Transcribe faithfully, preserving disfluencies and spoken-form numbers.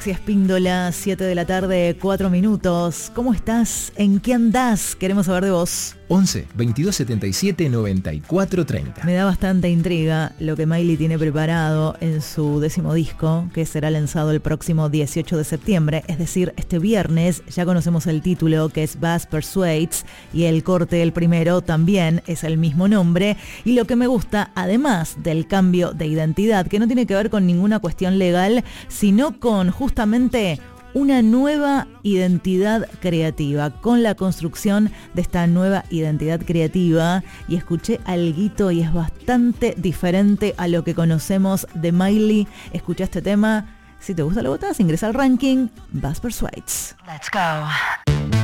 Alexia Espíndola, siete de la tarde, cuatro minutos. ¿Cómo estás? ¿En qué andás? Queremos saber de vos. once, veintidós setenta y siete, noventa y cuatro treinta. Me da bastante intriga lo que Miley tiene preparado en su décimo disco, que será lanzado el próximo dieciocho de septiembre, es decir, este viernes. Ya conocemos el título, que es Buzz Persuades, y el corte, el primero, también es el mismo nombre. Y lo que me gusta, además del cambio de identidad, que no tiene que ver con ninguna cuestión legal, sino con justamente una nueva identidad creativa, con la construcción de esta nueva identidad creativa. Y escuché alguito y es bastante diferente a lo que conocemos de Miley. Escucha este tema. Si te gusta, lo votás, ingresa al ranking Buzz Persuades. Let's go.